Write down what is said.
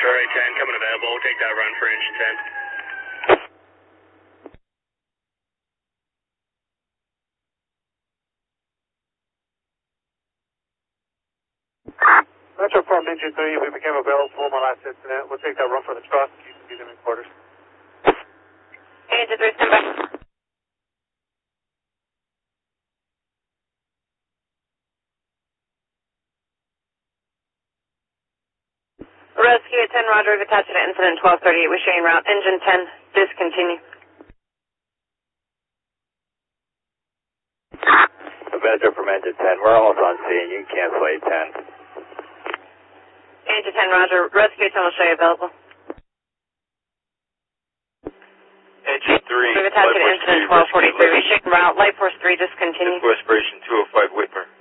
Charlie 10 coming available. We'll take that run for engine 10. Metro Farm Engine 3, we became available for my last incident. We'll take that run for the truck. You can be them in quarters. Engine 3, stand by. Rescue 10, Roger, we've attached to incident 1238. We're showing route. Engine 10, discontinue. Metro from engine 10, we're almost on scene. You can cancel 810. Engine 10, Roger. Rescue 10 will show you available. Engine 3, We've attached to incident 1243. We're showing route. Light Force 3, discontinue. Aspiration 205 Whitmer.